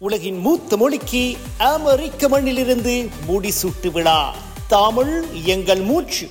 உலகின் மூத்த மொழிக்கு அமெரிக்க மண்ணிலிருந்து முடிசூட்டு விழா. தமிழ் எங்கள் மூச்சு.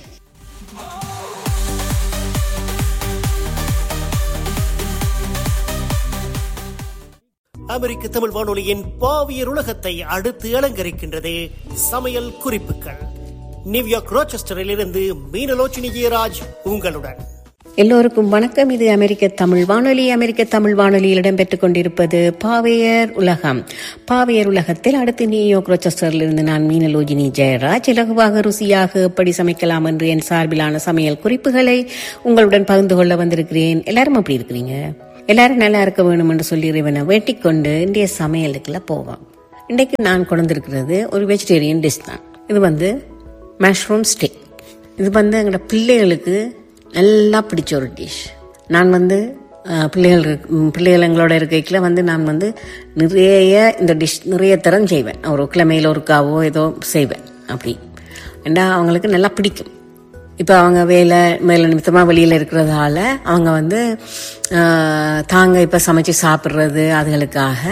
அமெரிக்க தமிழ் வானொலியின் பாவியர் உலகத்தை அடுத்து அலங்கரிக்கின்றது சமையல் குறிப்புகள். நியூயார்க் ரோச்செஸ்டரில் இருந்து மீனலோச்சினி ஜெயராஜ் உங்களுடன். எல்லோருக்கும் வணக்கம். இது அமெரிக்க தமிழ் வானொலி. அமெரிக்க தமிழ் வானொலியில் இடம்பெற்றுக் கொண்டிருப்பது பாவையர் உலகம். பாவையர் உலகத்தில் அடுத்து நியூயார்க் ரோச்செஸ்டரிலிருந்து நான் மீனலோஜினி ஜெயராஜ் இலகுவாக ருசியாக எப்படி சமைக்கலாம் என்று என் சார்பிலான சமையல் குறிப்புகளை உங்களுடன் பகிர்ந்து கொள்ள வந்திருக்கிறேன். எல்லாரும் அப்படி இருக்கிறீங்க? எல்லாரும் நல்லா இருக்க வேணும் என்று சொல்லி இறைவனை வேண்டிக் கொண்டு இன்றைய சமையலுக்குள்ள போவோம். இன்றைக்கு நான் கொண்டிருக்கிறது ஒரு வெஜிடேரியன் டிஷ் தான். இது மஷ்ரூம் ஸ்டேக். இது எங்களோட பிள்ளைகளுக்கு நல்லா பிடிச்ச ஒரு டிஷ். நான் பிள்ளைகள் எங்களோட இருக்கையில் நான் நிறைய இந்த டிஷ் நிறைய தரம் செய்வேன். ஒரு கிழமையில் ஒருக்காவோ ஏதோ செய்வேன். அப்படி ஏன்னா அவங்களுக்கு நல்லா பிடிக்கும். இப்போ அவங்க மேலே நிமித்தமாக வெளியில் இருக்கிறதால அவங்க தாங்க இப்போ சமைச்சு சாப்பிட்றது அதுகளுக்காக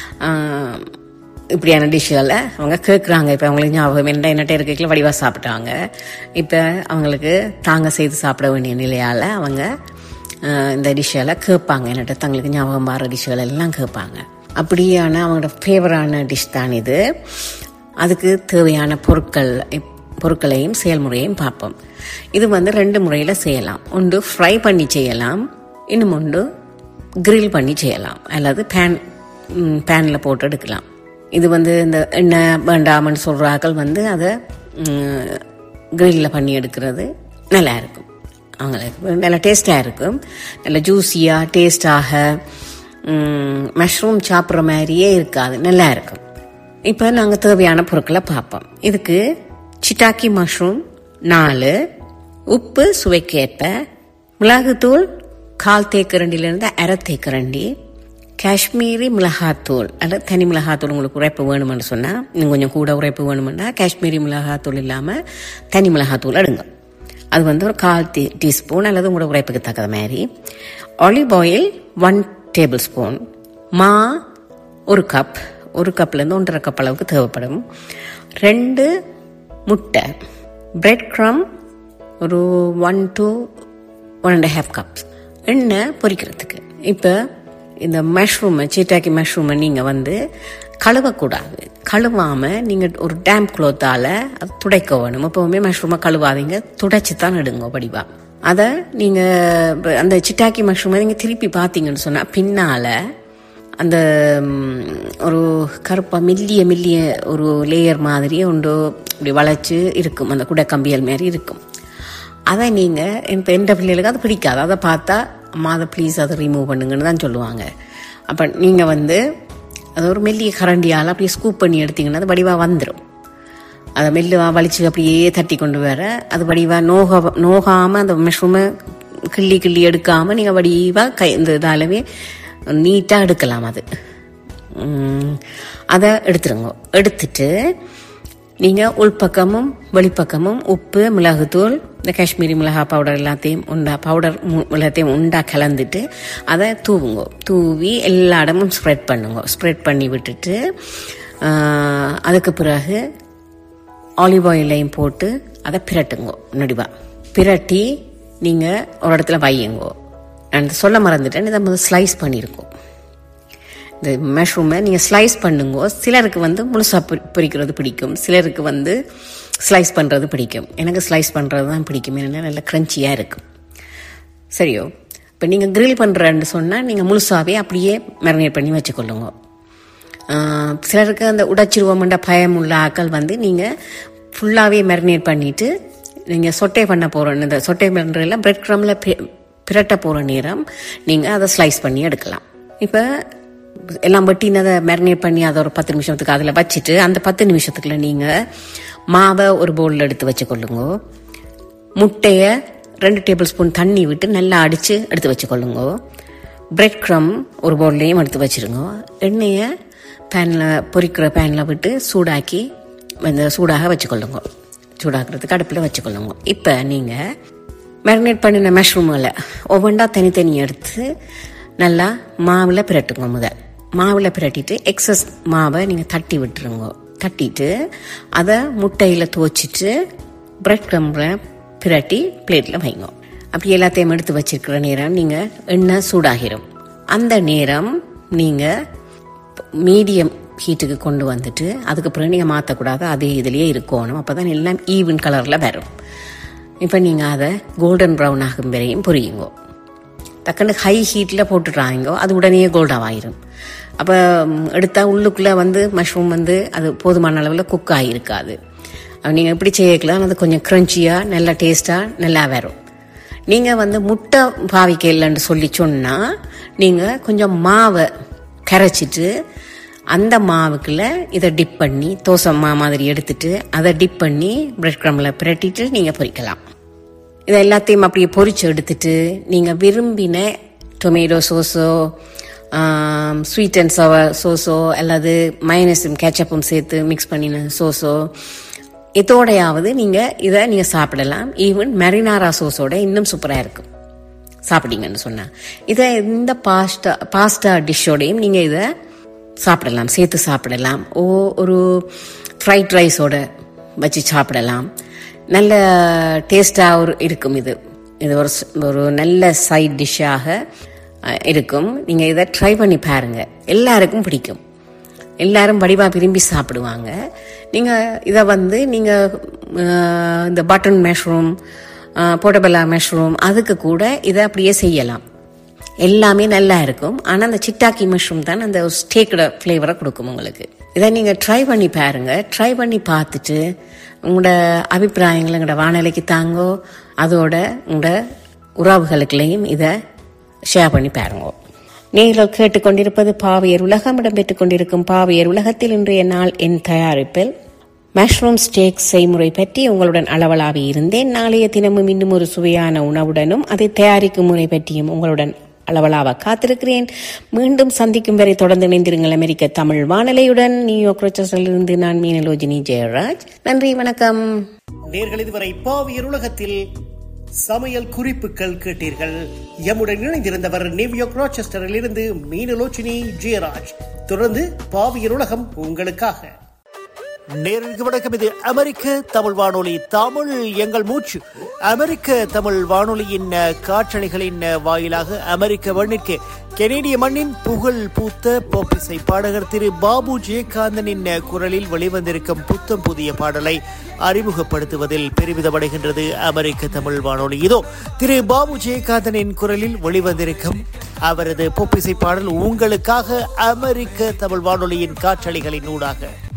இப்படியான டிஷ்களை அவங்க கேட்குறாங்க. இப்போ அவங்களுக்கு ஞாபகம் என்னட்ட இருக்கையில் வடிவாக சாப்பிட்டாங்க. இப்போ அவங்களுக்கு தாங்க செய்து சாப்பிட வேண்டிய நிலையால் அவங்க இந்த டிஷ்ஷெல்லாம் கேட்பாங்க. என்னட்ட தங்களுக்கு ஞாபகம் வர டிஷ்கள் எல்லாம் கேட்பாங்க. அப்படியான அவங்களோட ஃபேவரான டிஷ் தான் இது. அதுக்கு தேவையான பொருட்களையும் செயல்முறையும் பார்ப்போம். இது ரெண்டு முறையில் செய்யலாம். ஒன்று ஃப்ரை பண்ணி செய்யலாம், இன்னும் ஒன்று கிரில் பண்ணி செய்யலாம், அல்லது பேனில் போட்டு எடுக்கலாம். இது இந்த எண்ணெய் வேண்டாமன்னு சொல்கிறாக்கள் அதை கிரில்லில் பண்ணி எடுக்கிறது நல்லா இருக்கும். அவங்களுக்கு நல்லா டேஸ்டாக இருக்கும். நல்லா ஜூஸியாக டேஸ்டாக மஷ்ரூம் சாப்பிட்ற மாதிரியே இருக்காது, நல்லா இருக்கும். இப்போ நாங்கள் தேவையான பொருட்களை பார்ப்போம். இதுக்கு சிட்டாக்கி மஷ்ரூம் 4, உப்பு சுவைக்கேற்ப, மிளகுத்தூள் 1/4 தேக்கரண்டிலிருந்து 1/2 தேக்கரண்டி, காஷ்மீரி மிளகாத்தூள் அல்லது தனி மிளகாத்தூள். உங்களுக்கு உரைப்பு வேணுமென்னு சொன்னால் இன்னும் கொஞ்சம் கூட உரைப்பு வேணுமென்னா காஷ்மீரி மிளகாத்தூள் இல்லாமல் தனி மிளகாத்தூள் எடுங்க. அது ஒரு 1/4 டீஸ்பூன் அல்லது உங்களோட உரைப்புக்கு தக்கத மாதிரி. ஆலிவ் ஆயில் 1 டேபிள் ஸ்பூன், மா 1 கப், 1 கப்லேருந்து 1.5 கப் அளவுக்கு தேவைப்படும். 2 முட்டை, பிரெட் க்ரம் ஒரு 1 to 1.5 கப்ஸ், எண்ணெய் பொரிக்கிறதுக்கு. இப்போ இந்த சீட்டாக்கி மஷ்ரூமை நீங்கள் கழுவக்கூடாது. கழுவாமல் நீங்கள் ஒரு டேம்ப் க்ளோத்தால் அது துடைக்க வேணும். எப்போவுமே மஷ்ரூமை கழுவாதீங்க, துடைச்சி தான் எடுங்க வடிவா. அதை நீங்கள் அந்த சிட்டாக்கி மஷ்ரூமை நீங்கள் திருப்பி பார்த்தீங்கன்னு சொன்னால் பின்னால் அந்த ஒரு கருப்பாக மெல்லிய ஒரு லேயர் மாதிரி ஒன்று இப்படி வளைச்சி இருக்கும், அந்த குடைக்கம்பியல் மாதிரி இருக்கும். அதை நீங்கள் இப்போ எந்த பிள்ளைகளுக்கு அது பிடிக்காது. அதை பார்த்தா அம்மா அதை ப்ளீஸ் அதை ரிமூவ் பண்ணுங்கன்னு தான் சொல்லுவாங்க. அப்போ நீங்கள் அது ஒரு மெல்லிய கரண்டியால் அப்படியே ஸ்கூப் பண்ணி எடுத்தீங்கன்னா அது வடிவாக வந்துடும். அதை மெல்லுவாக வலிச்சு அப்படியே தட்டி கொண்டு வர அது வடிவாக நோகாமல் அந்த மஷ்ரூமை கிள்ளி எடுக்காமல் நீங்கள் வடிவாக இந்த இதாலவே நீட்டாக எடுக்கலாம். அதை எடுத்துருங்க. எடுத்துட்டு நீங்கள் உள்பக்கமும் வெளிப்பக்கமும் உப்பு, மிளகுத்தூள், இந்த காஷ்மீரி மிளகா பவுடர் எல்லாத்தையும் எல்லாத்தையும் உண்டா கலந்துட்டு அதை தூவி எல்லா இடமும் ஸ்ப்ரெட் பண்ணி விட்டுட்டு அதுக்கு பிறகு ஆலிவ் ஆயிலையும் போட்டு அதை பிரட்டுங்கோ. நடுவா பிரட்டி நீங்கள் ஒரு இடத்துல வையுங்கோ. நான் சொல்ல மறந்துட்டேன், இதை ஸ்லைஸ் பண்ணியிருக்கோம். இந்த மஷ்ரூமை நீங்கள் ஸ்லைஸ் பண்ணுங்க. சிலருக்கு முழுசாக பொரிக்கிறது பிடிக்கும், சிலருக்கு ஸ்லைஸ் பண்ணுறது பிடிக்கும். எனக்கு ஸ்லைஸ் பண்ணுறது தான் பிடிக்கும், ஏன்னா நல்லா க்ரன்ச்சியாக இருக்கும். சரியோ? இப்போ நீங்கள் கிரில் பண்ணுறேன்னு சொன்னால் நீங்கள் முழுசாகவே அப்படியே மேரினேட் பண்ணி வச்சுக்கொள்ளுங்க. சிலருக்கு அந்த உடைச்சிருவோம்ன்ற பயம் உள்ள ஆக்கள் நீங்கள் ஃபுல்லாகவே மேரினேட் பண்ணிவிட்டு நீங்கள் சொட்டை பண்ண போகிறோன்னு, இந்த சொட்டை பண்ணுறதுல பிரெட் க்ரம்மில் பிரட்ட போகிற நேரம் நீங்கள் அதை ஸ்லைஸ் பண்ணி எடுக்கலாம். இப்போ எல்லாம் வெட்டினதை மேரினேட் பண்ணி அதை ஒரு 10 நிமிஷத்துக்கு அதில் வச்சுட்டு அந்த 10 நிமிஷத்துக்குள்ள நீங்கள் மாவை ஒரு பவுலில் எடுத்து வச்சுக்கொள்ளுங்க. முட்டையை 2 டேபிள் ஸ்பூன் தண்ணி விட்டு நல்லா அடித்து எடுத்து வச்சுக்கொள்ளுங்க. பிரெட் க்ரம் ஒரு பவுல்லையும் எடுத்து வச்சுருங்க. எண்ணெயை பொரிக்கிற பேனில் விட்டு சூடாக வச்சுக்கொள்ளுங்க. சூடாக்குறதுக்கு அடுப்பில் வச்சுக்கொள்ளுங்க. இப்போ நீங்கள் மேரினேட் பண்ணின மஷ்ரூம்களை ஒவ்வொன்றா தனித்தனி எடுத்து நல்லா மாவில் பிரட்டுங்க. மாவில் பிரட்டிட்டு எக்ஸஸ் மாவை நீங்கள் தட்டி விட்டுருங்க. தட்டிட்டு அதை முட்டையில் துவச்சிட்டு பிரெட் க்ரம்பில் பிரட்டி பிளேட்டில் வைங்க. அப்படி எல்லாத்தையும் எடுத்து வச்சிருக்கிற நேரம் நீங்கள் எண்ணெய் சூடாகிடும். அந்த நேரம் நீங்கள் மீடியம் ஹீட்டுக்கு கொண்டு வந்துட்டு அதுக்கப்புறம் நீங்கள் மாற்றக்கூடாது, அதே இதுலேயே இருக்கணும். அப்போ தான் எல்லாம் ஈவன் கலரில் வரும். இப்போ நீங்கள் அதை கோல்டன் ப்ரௌன் ஆகும் வரையும் பொரியுங்க. டக்குன்னு ஹை ஹீட்டில் போட்டுடுறாங்க, அது உடனே கோல்டாகிடும். அப்போ எடுத்தால் உள்ளுக்குள்ளே மஷ்ரூம் அது போதுமான அளவில் குக் ஆகியிருக்காது. நீங்கள் எப்படி செய்யக்கலாம், அது கொஞ்சம் க்ரன்ச்சியாக நல்லா டேஸ்ட்டாக நல்லா வரும். நீங்கள் முட்டை பாவிக்க இல்லைன்னு சொல்லி சொன்னால் நீங்கள் கொஞ்சம் மாவை கரைச்சிட்டு அந்த மாவுக்குள்ள இதை டிப் பண்ணி தோசை மாதிரி எடுத்துட்டு அதை டிப் பண்ணி பிரெட் க்ரம்பில் பிரட்டிட்டு நீங்கள் பொரிக்கலாம். இதை எல்லாத்தையும் அப்படியே பொரிச்சு எடுத்துட்டு நீங்கள் விரும்பின டொமேட்டோ சோஸோ ஸ்வீட் அண்ட் சவர் சோஸோ அல்லது மயனஸும் கேச்சப்பும் சேர்த்து மிக்ஸ் பண்ணின சோஸோ இதோடையாவது நீங்கள் சாப்பிடலாம். ஈவன் மெரினாரா சோஸோட இன்னும் சூப்பராக இருக்கும் சாப்பிட்டீங்கன்னு சொன்னால். இதை இந்த பாஸ்டா டிஷ்ஷோடையும் நீங்கள் இதை சாப்பிடலாம், சேர்த்து சாப்பிடலாம். ஒரு ஃப்ரைட் ரைஸோட வச்சு சாப்பிடலாம். நல்ல டேஸ்டாக இருக்கும். இது ஒரு நல்ல சைட் டிஷ்ஷாக இருக்கும். நீங்கள் இதை ட்ரை பண்ணி பாருங்கள், எல்லாருக்கும் பிடிக்கும். எல்லாரும் வடிவாக விரும்பி சாப்பிடுவாங்க. நீங்கள் இதை நீங்கள் இந்த பட்டன் மஷ்ரூம், போர்ட்டபெல்லா மஷ்ரூம் அதுக்கு கூட இதை அப்படியே செய்யலாம். எல்லாமே நல்லா இருக்கும். ஆனால் அந்த சிட்டாக்கி மஷ்ரூம் தான் அந்த ஸ்டேக்கோட ஃப்ளேவரை கொடுக்கும் உங்களுக்கு. இதை நீங்கள் ட்ரை பண்ணி பாருங்கள். ட்ரை பண்ணி பார்த்துட்டு உங்களோட அபிப்பிராயங்களை எங்களோட வானிலைக்கு தாங்கோ. அதோட உங்களோட உறவுகளுக்குள்ளேயும் இதை ஷேர் பண்ணி பாருங்க. நீங்கள் கேட்டுக்கொண்டிருப்பது பாவையர் உலகம். இடம்பெற்றுக் கொண்டிருக்கும் பாவையர் உலகத்தில் இன்றைய நாள் என் தயாரிப்பில் மஷ்ரூம் ஸ்டேக் செய்முறை பற்றி உங்களுடன் அளவலாவி இருந்தேன். நாளைய தினமும் இன்னும் ஒரு சுவையான உணவுடனும் அதை தயாரிக்கும் முறை பற்றியும் உங்களுடன் அளவலாக காத்திருக்கிறேன். மீண்டும் சந்திக்கும் வரை தொடர்ந்து இணைந்திருங்கள் அமெரிக்க தமிழ் வானொலியுடன். நியூயார்க் ரோச்சஸ்டரிலிருந்து நான் மீனலோஜினி ஜெயராஜ். நன்றி, வணக்கம். நேர்கள் இதுவரை பாவையர் உலகத்தில் சமையல் குறிப்புகள் கேட்டீர்கள். எம்முடன் இணைந்திருந்தவர் நியூயார்க் ரோச்செஸ்டரில் இருந்து மீனலோச்சினி ஜெயராஜ். தொடர்ந்து பாவையர் உலகம் உங்களுக்காக. நேருக்கு வணக்கம். இது அமெரிக்க தமிழ் வானொலி, தமிழ் எங்கள் மூச்சு. அமெரிக்க தமிழ் வானொலியின் காற்றலைகளின் வாயிலாக அமெரிக்க மண்ணிற்கு கெனேடிய மண்ணின் புகழ் பூத்த பாப் இசை பாடகர் திரு பாபு ஜெயகாந்தனின் குரலில் வெளிவந்திருக்கும் புத்தம் புதிய பாடலை அறிமுகப்படுத்துவதில் பெருமிதமடைகின்றது அமெரிக்க தமிழ் வானொலி. இதோ திரு பாபு ஜெயகாந்தனின் குரலில் வெளிவந்திருக்கும் அவரது பாப் இசை பாடல் உங்களுக்காக அமெரிக்க தமிழ் வானொலியின் காற்றலைகளின் ஊடாக.